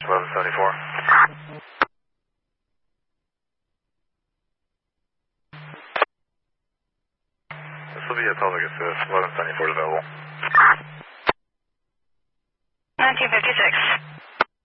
1174. This will be a public assist. 1174 is available.